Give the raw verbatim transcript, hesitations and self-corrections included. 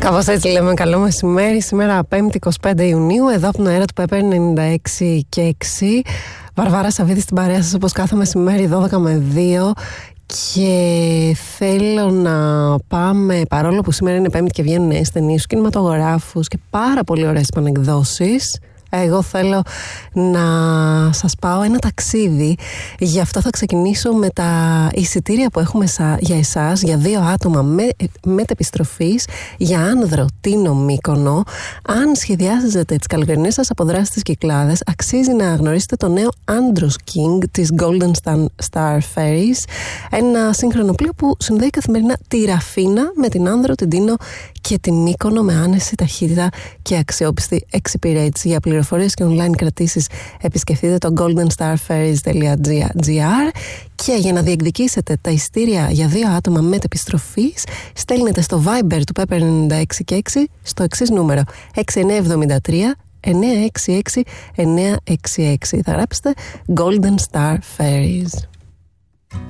Κάπως έτσι λέμε καλό μεσημέρι. Σήμερα Πέμπτη εικοστή πέμπτη Ιουνίου, εδώ από τον αέρα του Pepper ενενήντα έξι και έξι. Βαρβάρα Σαββίδη στην παρέα σας όπως κάθε μεσημέρι δώδεκα με δύο. Και θέλω να πάμε, παρόλο που σήμερα είναι Πέμπτη και βγαίνουν νέες ταινίες, κινηματογράφους και πάρα πολύ ωραίες πανεκδόσεις, εγώ θέλω να σας πάω ένα ταξίδι. Γι' αυτό θα ξεκινήσω με τα εισιτήρια που έχουμε για εσάς, για δύο άτομα με, μετεπιστροφής για Άνδρο, Τίνο, Μύκονο. Αν σχεδιάζετε τις καλοκαιρινές σας αποδράσεις στις Κυκλάδες, αξίζει να γνωρίσετε το νέο Andros King της Golden Star Ferries, ένα σύγχρονο πλοίο που συνδέει καθημερινά τη Ραφίνα με την Άνδρο, την Τίνο και τη Μύκονο με άνεση, ταχύτητα και αξιόπιστη εξυπηρέτηση. Για πληροφορίες και online κρατήσεις επισκεφτείτε το golden star ferries dot gr και για να διεκδικήσετε τα εισιτήρια για δύο άτομα μετεπιστροφής στέλνετε στο Viber του Pepper ενενήντα έξι και έξι στο εξής νούμερο έξι εννιά εβδομήντα τρία εννιά έξι έξι εννιά έξι έξι. Θα γράψετε Golden Star Ferries.